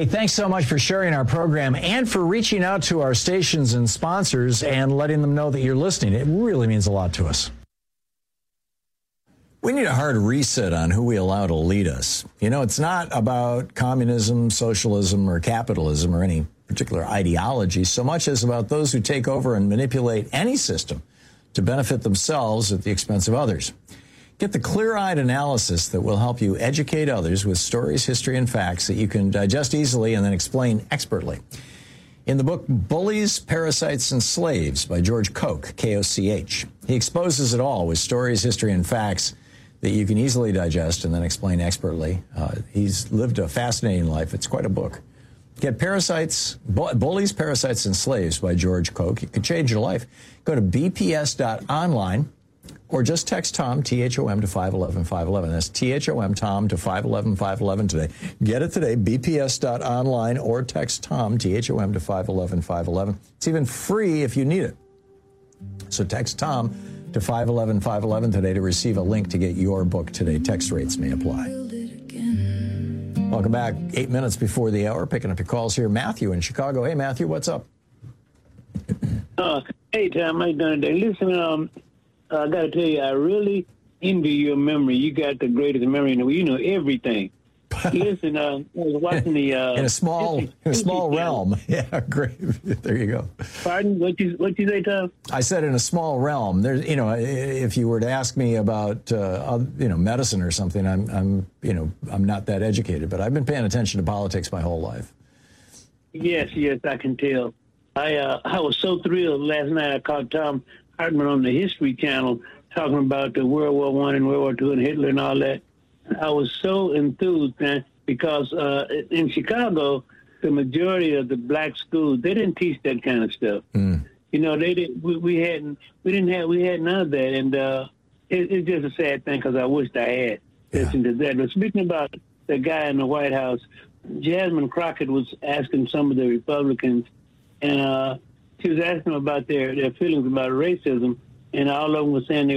Hey, thanks so much for sharing our program and for reaching out to our stations and sponsors and letting them know that you're listening. It really means a lot to us. We need a hard reset on who we allow to lead us. You know, it's not about communism, socialism, or capitalism or any particular ideology so much as about those who take over and manipulate any system to benefit themselves at the expense of others. Get the clear-eyed analysis that will help you educate others with stories, history, and facts that you can digest easily and then explain expertly. In the book Bullies, Parasites, and Slaves by George Koch, K-O-C-H, he exposes it all with stories, history, and facts that you can easily digest and then explain expertly. He's lived a fascinating life. It's quite a book. Get Bullies, Parasites, and Slaves by George Koch. It could change your life. Go to bps.online or just text Tom, T-H-O-M, to 511-511. That's T-H-O-M, Tom, to 511-511 today. Get it today, bps.online or text Tom, T-H-O-M, to 511-511. It's even free if you need it. So text Tom to 511-511 today to receive a link to get your book today. Text rates may apply. Welcome back. 8 minutes before the hour. Picking up your calls here. Matthew in Chicago. Hey, Matthew, what's up? Hey, Tom. How you doing today? Listen, I got to tell you, I really envy your memory. You got the greatest memory in the world. You know everything. Listen, I was watching the... in a small realm. Yeah, great. There you go. Pardon? What you say, Tom? I said in a small realm. There's, you know, if you were to ask me about, medicine or something, I'm not that educated, but I've been paying attention to politics my whole life. Yes, I can tell. I was so thrilled last night. I caught Tom Hartman on the History Channel talking about the World War I and World War II and Hitler and all that. I was so enthused, man, because in Chicago, the majority of the black schools, they didn't teach that kind of stuff. You know, they didn't. We had none of that, and it's just a sad thing because I wished I had listened to that. But speaking about the guy in the White House, Jasmine Crockett was asking some of the Republicans, and she was asking them about their feelings about racism, and all of them were saying they